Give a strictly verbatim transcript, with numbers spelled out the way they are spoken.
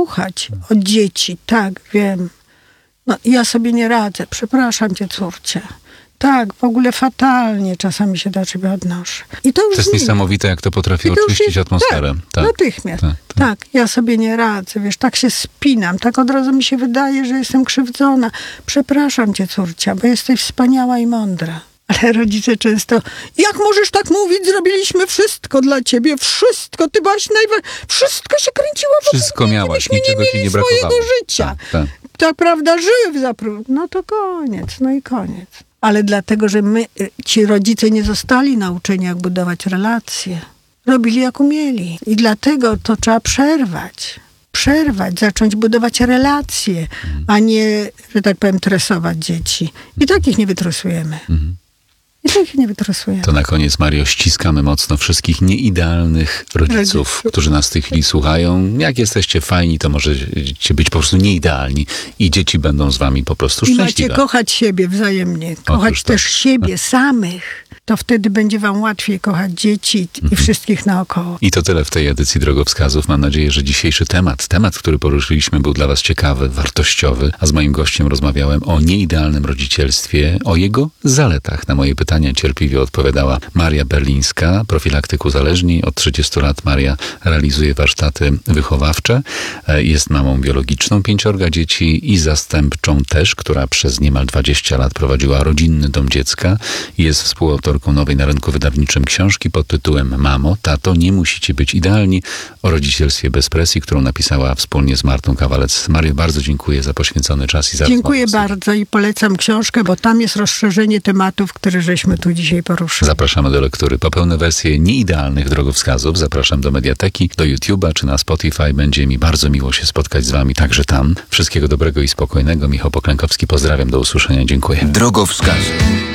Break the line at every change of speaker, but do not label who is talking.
słuchać od dzieci. Tak, wiem. No, ja sobie nie radzę. Przepraszam cię, córcie. Tak, w ogóle fatalnie czasami się do ciebie odnoszę. I to już
To jest
zmienia.
niesamowite, jak to potrafi
I to już
oczyścić
jest-
atmosferę.
Tak, natychmiast.
tak,
Tak,
tak.
ja sobie nie radzę, wiesz, tak się spinam, tak od razu mi się wydaje, że jestem krzywdzona. Przepraszam cię, córcia, bo jesteś wspaniała i mądra. Ale rodzice często, jak możesz tak mówić, zrobiliśmy wszystko dla ciebie, wszystko, ty byłaś najważniejsza, wszystko się kręciło wokół
Wszystko
mnie,
miałaś,
gdybyśmy
niczego
nie
ci
mieli
nie brakowało.
swojego życia.
Tak, tak.
Tak, prawda, żyły w zapru... No to koniec, no i koniec. Ale dlatego, że my, y, ci rodzice nie zostali nauczeni, jak budować relacje. Robili jak umieli. I dlatego to trzeba przerwać. Przerwać, zacząć budować relacje, a nie, że tak powiem, tresować dzieci. I takich nie wytresujemy. I takich nie wytresujemy.
To na koniec, Mario, ściskamy mocno wszystkich nieidealnych rodziców,
Rodziców.
którzy nas w tej chwili słuchają. Jak jesteście fajni, to możecie być po prostu nieidealni i dzieci będą z wami po prostu
I macie
szczęśliwe.
kochać siebie wzajemnie. Kochać
Otóż
też
tak.
siebie samych. To wtedy będzie wam łatwiej kochać dzieci i wszystkich naokoło.
I to tyle w tej edycji Drogowskazów. Mam nadzieję, że dzisiejszy temat, temat, który poruszyliśmy, był dla was ciekawy, wartościowy, a z moim gościem rozmawiałem o nieidealnym rodzicielstwie, o jego zaletach. Na moje pytania cierpliwie odpowiadała Maria Berlińska, profilaktyk uzależnień. Od trzydziestu lat Maria realizuje warsztaty wychowawcze. Jest mamą biologiczną pięciorga dzieci i zastępczą też, która przez niemal dwadzieścia lat prowadziła rodzinny dom dziecka. Jest współautorką nowej na rynku wydawniczym książki pod tytułem Mamo, tato, nie musicie być idealni, o rodzicielstwie bez presji, którą napisała wspólnie z Martą Kawalec. Mario, bardzo dziękuję za poświęcony czas i za
Dziękuję
rozmowę.
bardzo i polecam książkę, bo tam jest rozszerzenie tematów, które żeśmy tu dzisiaj poruszyli.
Zapraszamy do lektury. Po pełne wersje nieidealnych drogowskazów zapraszam do Mediateki, do YouTube'a czy na Spotify. Będzie mi bardzo miło się spotkać z wami także tam. Wszystkiego dobrego i spokojnego. Michał Poklękowski, pozdrawiam, do usłyszenia. Dziękuję.
Drogowskazy.